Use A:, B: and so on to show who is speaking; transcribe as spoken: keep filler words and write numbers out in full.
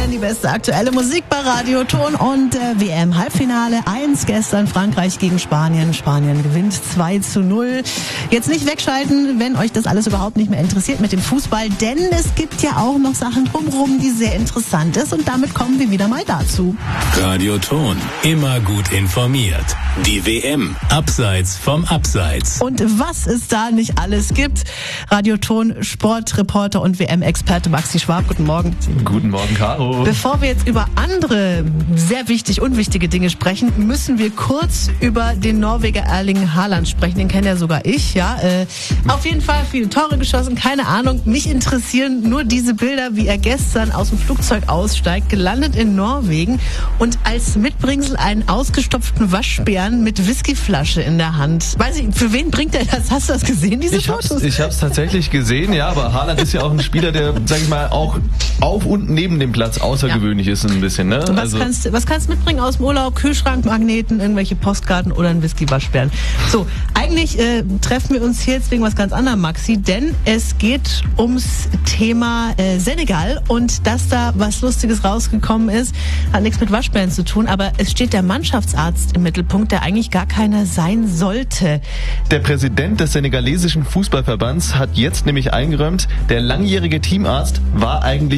A: Spanien, die beste aktuelle Musik bei Radio Ton und äh, W M-Halbfinale eins gestern, Frankreich gegen Spanien. Spanien gewinnt zwei zu null. Jetzt nicht wegschalten, wenn euch das alles überhaupt nicht mehr interessiert mit dem Fußball, denn es gibt ja auch noch Sachen drumherum, die sehr interessant ist und damit kommen wir wieder mal dazu.
B: Radio Ton, immer gut informiert. Die W M, abseits vom Abseits.
A: Und was es da nicht alles gibt. Radio Ton, Sportreporter und W M-Experte Maxi Schwab, guten Morgen.
C: Guten Morgen, Caro.
A: Bevor wir jetzt über andere sehr wichtig, unwichtige Dinge sprechen, müssen wir kurz über den Norweger Erling Haaland sprechen. Den kenne ja sogar ich, ja. Äh, auf jeden Fall viele Tore geschossen, keine Ahnung. Mich interessieren nur diese Bilder, wie er gestern aus dem Flugzeug aussteigt, gelandet in Norwegen und als Mitbringsel einen ausgestopften Waschbären mit Whiskyflasche in der Hand. Weiß ich, für wen bringt er das? Hast du das gesehen, diese
C: ich
A: Fotos?
C: Hab's, ich habe es tatsächlich gesehen, ja, aber Haaland ist ja auch ein Spieler, der, sag ich mal, auch auf und neben dem Platz außergewöhnlich ja. ist ein bisschen. Ne?
A: Was,
C: also
A: kannst, was kannst du mitbringen aus dem Urlaub? Kühlschrank, Magneten, irgendwelche Postkarten oder ein Whisky-Waschbären. So, eigentlich äh, treffen wir uns hier jetzt wegen was ganz anderem, Maxi, denn es geht ums Thema äh, Senegal und dass da was Lustiges rausgekommen ist, hat nichts mit Waschbären zu tun, aber es steht der Mannschaftsarzt im Mittelpunkt, der eigentlich gar keiner sein sollte.
C: Der Präsident des senegalesischen Fußballverbands hat jetzt nämlich eingeräumt, der langjährige Teamarzt war eigentlich